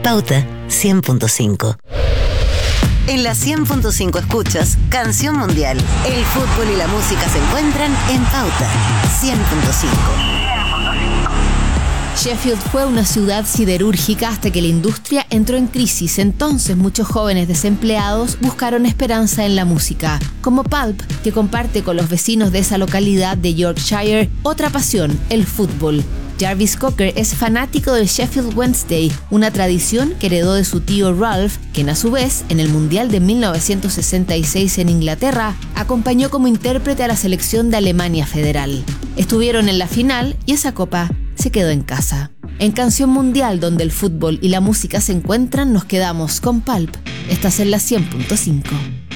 Pauta 100.5. En la 100.5 escuchas Canción Mundial. El fútbol y la música se encuentran en Pauta 100.5. Sheffield fue una ciudad siderúrgica hasta que la industria entró en crisis. Entonces muchos jóvenes desempleados buscaron esperanza en la música, como Pulp, que comparte con los vecinos de esa localidad de Yorkshire otra pasión, el fútbol. Jarvis Cocker es fanático del Sheffield Wednesday, una tradición que heredó de su tío Ralph, quien a su vez, en el Mundial de 1966 en Inglaterra, acompañó como intérprete a la selección de Alemania Federal. Estuvieron en la final y esa copa se quedó en casa. En Canción Mundial, donde el fútbol y la música se encuentran, nos quedamos con Pulp. Estás en la 100.5.